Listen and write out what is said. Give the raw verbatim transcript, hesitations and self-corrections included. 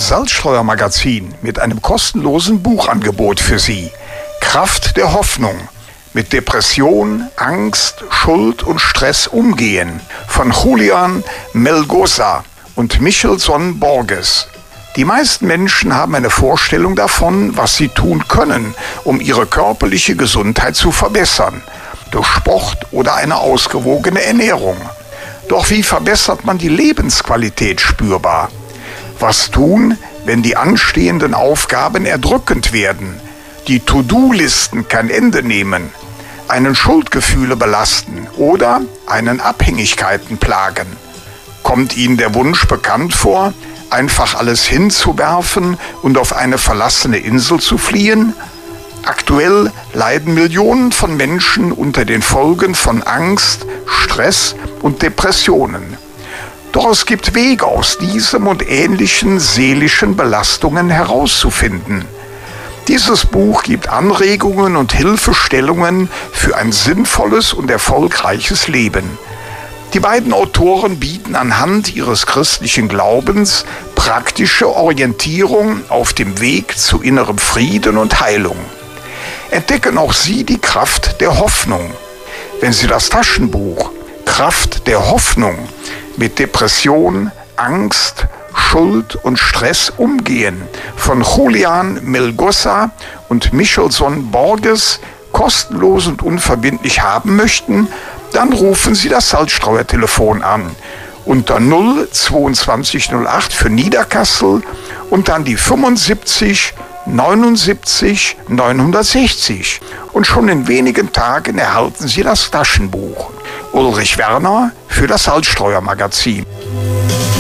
das Salzstreuer-Magazin mit einem kostenlosen Buchangebot für Sie. Kraft der Hoffnung. Mit Depression, Angst, Schuld und Stress umgehen. Von Julian Melgosa und Michelson Borges. Die meisten Menschen haben eine Vorstellung davon, was sie tun können, um ihre körperliche Gesundheit zu verbessern. Durch Sport oder eine ausgewogene Ernährung. Doch wie verbessert man die Lebensqualität spürbar? Was tun, wenn die anstehenden Aufgaben erdrückend werden, die To-Do-Listen kein Ende nehmen, einen Schuldgefühle belasten oder einen Abhängigkeiten plagen? Kommt Ihnen der Wunsch bekannt vor, einfach alles hinzuwerfen und auf eine verlassene Insel zu fliehen? Aktuell leiden Millionen von Menschen unter den Folgen von Angst, Stress und Depressionen. Doch es gibt Wege aus diesem und ähnlichen seelischen Belastungen herauszufinden. Dieses Buch gibt Anregungen und Hilfestellungen für ein sinnvolles und erfolgreiches Leben. Die beiden Autoren bieten anhand ihres christlichen Glaubens praktische Orientierung auf dem Weg zu innerem Frieden und Heilung. Entdecken auch Sie die Kraft der Hoffnung. Wenn Sie das Taschenbuch Kraft der Hoffnung mit Depression, Angst, Schuld und Stress umgehen von Julian Melgosa und Michelson Borges kostenlos und unverbindlich haben möchten, dann rufen Sie das Salzstreuer-Telefon an unter null zweiundzwanzig null acht für Niederkassel und dann die fünfundsiebzig neunundsiebzig neunhundertsechzig. Und schon in wenigen Tagen erhalten Sie das Taschenbuch. Ulrich Werner für das Salzstreuer-Magazin.